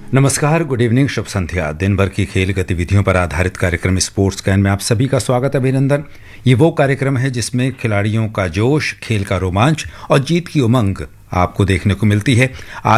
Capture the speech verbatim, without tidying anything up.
नमस्कार, good evening, शुभ संध्या। दिन भर की खेल गतिविधियों पर आधारित कार्यक्रम स्पोर्ट्स कैन में आप सभी का स्वागत, अभिनंदन। ये वो कार्यक्रम है जिसमें खिलाड़ियों का जोश, खेल का रोमांच और जीत की उमंग आपको देखने को मिलती है। आज